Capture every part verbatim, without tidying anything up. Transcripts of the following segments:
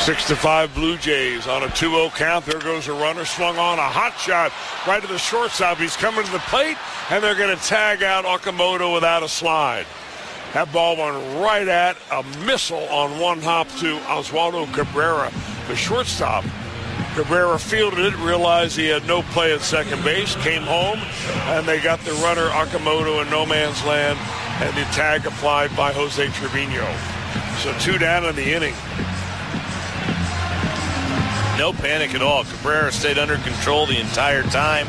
Six to five Blue Jays on a two oh count. There goes a runner, swung on a hot shot right to the shortstop. He's coming to the plate, and they're going to tag out Okamoto without a slide. That ball went right at a missile on one hop to Oswaldo Cabrera, the shortstop. Cabrera fielded it, realized he had no play at second base, came home, and they got the runner Okamoto in no man's land, and the tag applied by Jose Trevino. So two down in the inning. No panic at all. Cabrera stayed under control the entire time.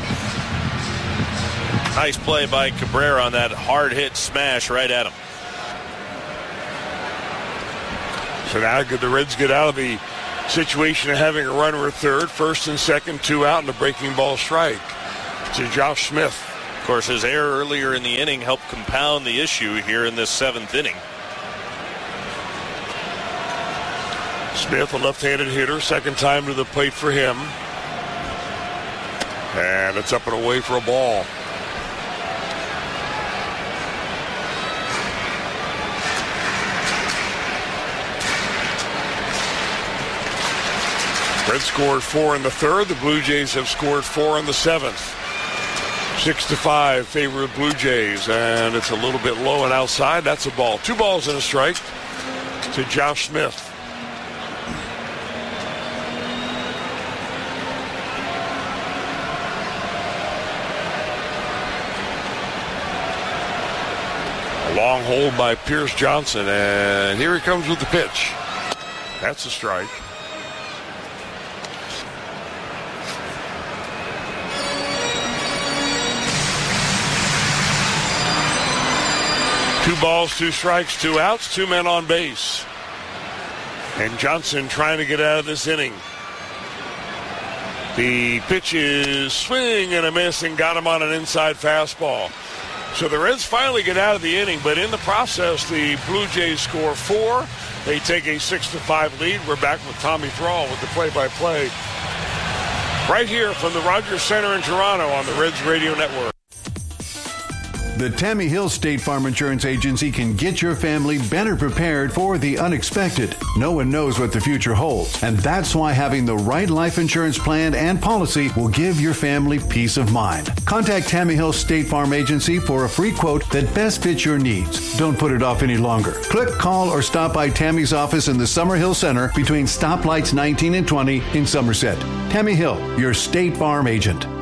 Nice play by Cabrera on that hard hit smash right at him. So now could the Reds get out of the situation of having a runner at third, first and second, two out, and a breaking ball strike to Josh Smith. Of course, his error earlier in the inning helped compound the issue here in this seventh inning. Smith, a left-handed hitter, second time to the plate for him. And it's up and away for a ball. Reds scored four in the third. The Blue Jays have scored four in the seventh. Six to five, favor of Blue Jays. And it's a little bit low and outside. That's a ball. Two balls and a strike to Josh Smith. Long hold by Pierce Johnson, and here he comes with the pitch. That's a strike. Two balls, two strikes, two outs, two men on base. And Johnson trying to get out of this inning. The pitch is swing and a miss and got him on an inside fastball. So the Reds finally get out of the inning, but in the process, the Blue Jays score four. They take a six to five lead. We're back with Tommy Thrall with the play-by-play right here from the Rogers Center in Toronto on the Reds Radio Network. The Tammy Hill State Farm Insurance Agency can get your family better prepared for the unexpected. No one knows what the future holds, and that's why having the right life insurance plan and policy will give your family peace of mind. Contact Tammy Hill State Farm Agency for a free quote that best fits your needs. Don't put it off any longer. Click, call, or stop by Tammy's office in the Summerhill Center between stoplights nineteen and twenty in Somerset. Tammy Hill, your State Farm agent.